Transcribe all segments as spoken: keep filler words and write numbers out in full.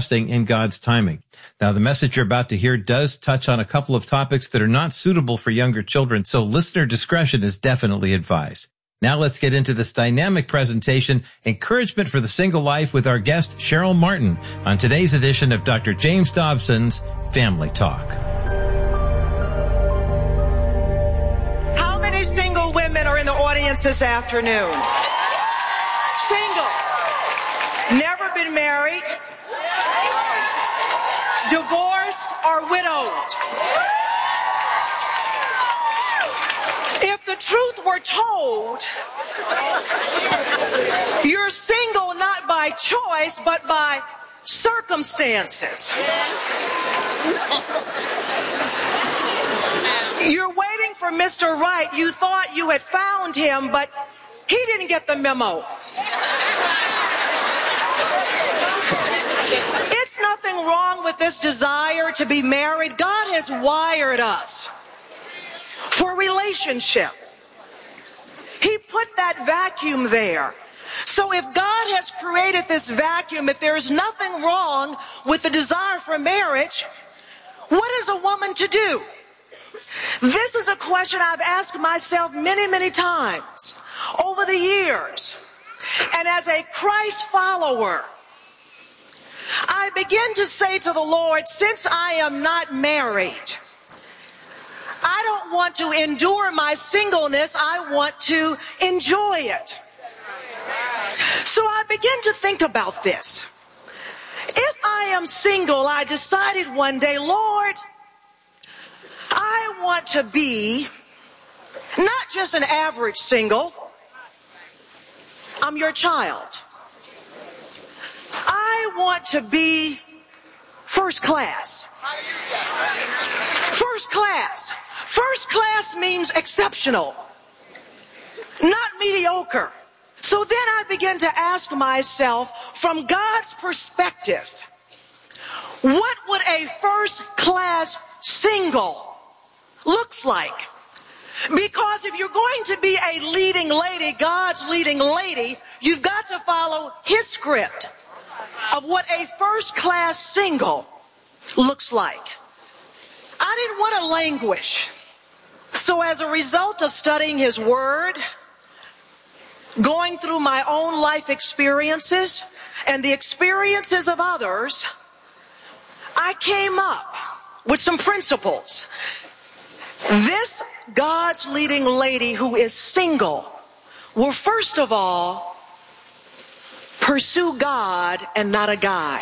trusting in God's timing. Now, the message you're about to hear does touch on a couple of topics that are not suitable for younger children, so listener discretion is definitely advised. Now let's get into this dynamic presentation, Encouragement for the Single Life, with our guest, Cheryl Martin, on today's edition of Doctor James Dobson's Family Talk. How many single women are in the audience this afternoon? Single. Never been married. Divorced or widowed. If the truth were told, you're single not by choice, but by circumstances. You're waiting for Mister Right. You thought you had found him, but he didn't get the memo. It's nothing wrong with this desire to be married. God has wired us for relationship. He put that vacuum there. So if God has created this vacuum, if there's nothing wrong with the desire for marriage, what is a woman to do? This is a question I've asked myself many, many times over the years. And as a Christ follower, I begin to say to the Lord, since I am not married, I don't want to endure my singleness. I want to enjoy it. So I begin to think about this. If I am single, I decided one day, Lord, I want to be not just an average single. I'm your child. I want to be first class. First class. First class means exceptional, not mediocre. So then I begin to ask myself, from God's perspective, what would a first class single looks like? Because if you're going to be a leading lady, God's leading lady, you've got to follow his script of what a first class single looks like. I didn't want to languish. So as a result of studying his word, going through my own life experiences and the experiences of others, I came up with some principles. This God's leading lady who is single will first of all pursue God and not a guy.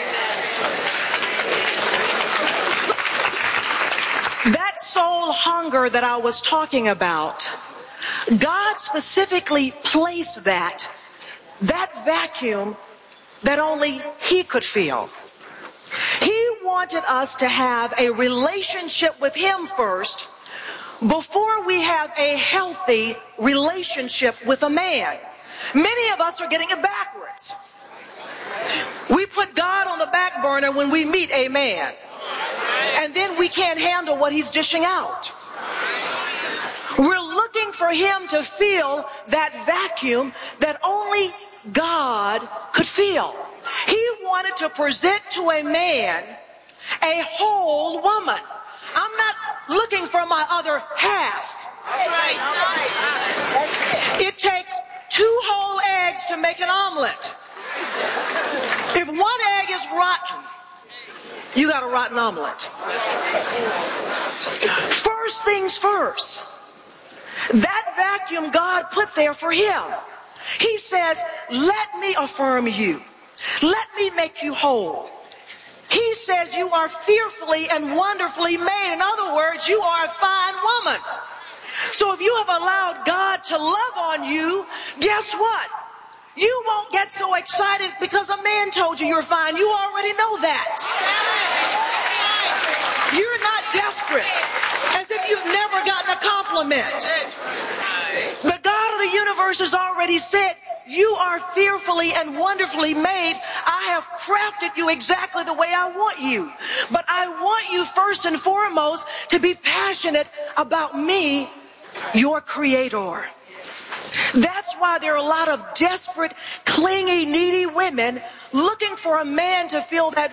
That soul hunger that I was talking about, God specifically placed that, that vacuum that only he could feel. He wanted us to have a relationship with him first before we have a healthy relationship with a man. Many of us are getting it backwards. We put God on the back burner when we meet a man. And then we can't handle what he's dishing out. We're looking for him to fill that vacuum that only God could fill. He wanted to present to a man a whole woman. I'm not looking for my other half. It takes two whole eggs to make an omelet. If one egg is rotten, you got a rotten omelet. First things first. That vacuum God put there for him. He says, let me affirm you. Let me make you whole. He says you are fearfully and wonderfully made. In other words, you are a fine woman. So if you have allowed God to love on you, guess what? You won't get so excited because a man told you you're fine. You already know that. You're not desperate, as if you've never gotten a compliment. The God of the universe has already said, you are fearfully and wonderfully made. I have crafted you exactly the way I want you. But I want you first and foremost to be passionate about me, your creator. That's why there are a lot of desperate, clingy, needy women looking for a man to fill that